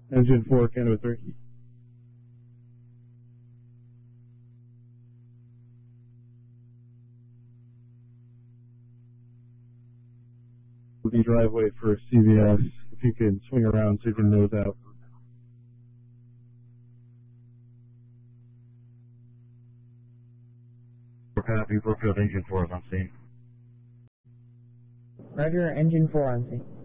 Engine 4, Canada 3. The driveway for CVS, if you can swing around so you can nose out. Copy, Brookfield Engine 4 is on scene. Roger, Engine 4 on scene.